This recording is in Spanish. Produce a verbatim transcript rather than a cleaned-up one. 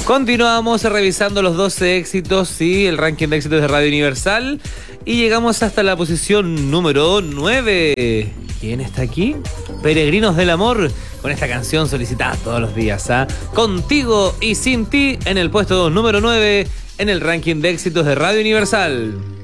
Continuamos revisando los doce éxitos, sí, el ranking de éxitos de Radio Universal. Y llegamos hasta la posición número nueve. ¿Quién está aquí? Peregrinos del Amor, con esta canción solicitada todos los días, ¿ah? Contigo y sin ti, en el puesto número nueve, en el ranking de éxitos de Radio Universal.